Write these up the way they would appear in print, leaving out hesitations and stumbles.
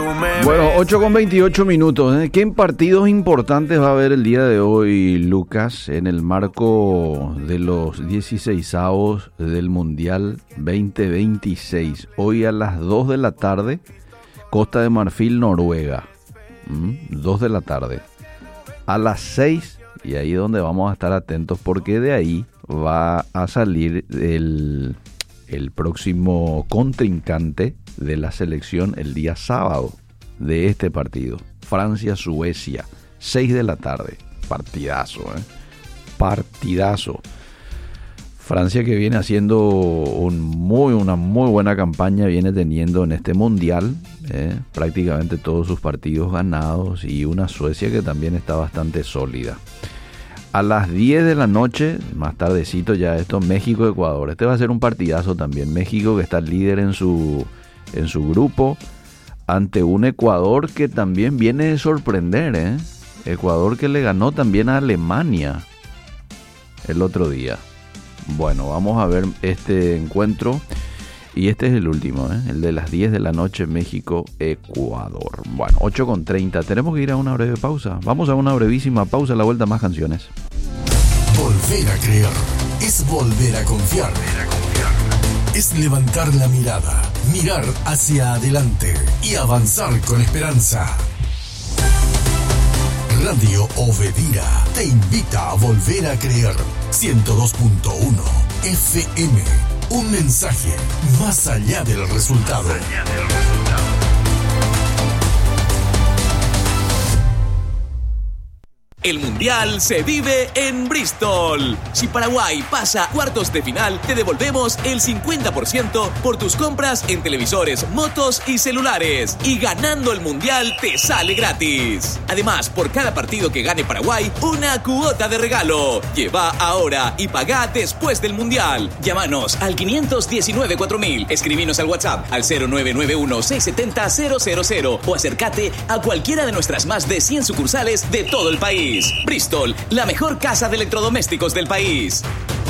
Bueno, 8:28 minutos. ¿Qué partidos importantes va a haber el día de hoy, Lucas, en el marco de los 16avos del Mundial 2026? Hoy a las 2 de la tarde, Costa de Marfil, Noruega. 2 de la tarde. A las 6, y ahí es donde vamos a estar atentos, porque de ahí va a salir el próximo contrincante de la selección el día sábado de este partido. Francia-Suecia, 6 de la tarde. Partidazo, partidazo. Francia, que viene haciendo una muy buena campaña, viene teniendo en este mundial prácticamente todos sus partidos ganados, y una Suecia que también está bastante sólida. A las 10 de la noche, más tardecito ya esto, México-Ecuador. Este va a ser un partidazo también. México, que está líder en su grupo, ante un Ecuador que también viene de sorprender, Ecuador que le ganó también a Alemania el otro día. Bueno, vamos a ver este encuentro, y este es el último, el de las 10 de la noche, México-Ecuador. Bueno, 8:30, tenemos que ir a una breve pausa. Vamos a una brevísima pausa, a la vuelta más canciones. Volver a creer es volver a confiar. Es levantar la mirada, mirar hacia adelante y avanzar con esperanza. Radio Obedira te invita a volver a creer. 102.1 FM. Un mensaje más allá del resultado. El Mundial se vive en Bristol. Si Paraguay pasa a cuartos de final, te devolvemos el 50% por tus compras en televisores, motos y celulares. Y ganando el Mundial te sale gratis. Además, por cada partido que gane Paraguay, una cuota de regalo. Lleva ahora y pagá después del Mundial. Llámanos al 519-4000. Escribinos al WhatsApp al 0991-670-000 o acércate a cualquiera de nuestras más de 100 sucursales de todo el país. Bristol, la mejor casa de electrodomésticos del país.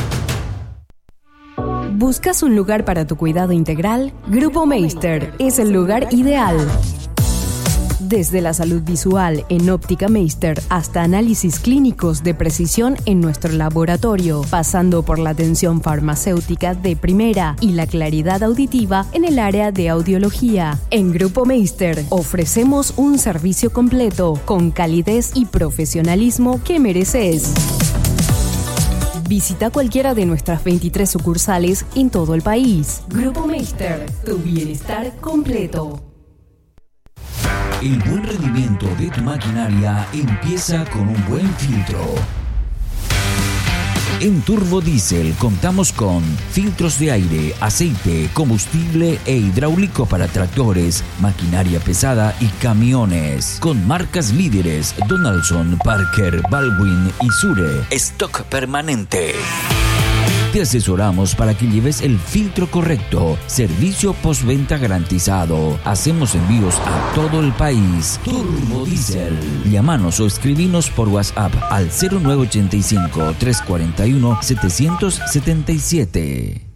¿Buscas un lugar para tu cuidado integral? Grupo Meister es el lugar ideal. Desde la salud visual en Óptica Meister hasta análisis clínicos de precisión en nuestro laboratorio, pasando por la atención farmacéutica de primera y la claridad auditiva en el área de audiología. En Grupo Meister ofrecemos un servicio completo con calidez y profesionalismo que mereces. Visita cualquiera de nuestras 23 sucursales en todo el país. Grupo Meister, tu bienestar completo. El buen rendimiento de tu maquinaria empieza con un buen filtro. En Turbo Diesel contamos con filtros de aire, aceite, combustible e hidráulico para tractores, maquinaria pesada y camiones. Con marcas líderes Donaldson, Parker, Baldwin y Sure. Stock permanente. Te asesoramos para que lleves el filtro correcto. Servicio postventa garantizado. Hacemos envíos a todo el país. Turbo Diesel. Llámanos o escribinos por WhatsApp al 0985 341 777.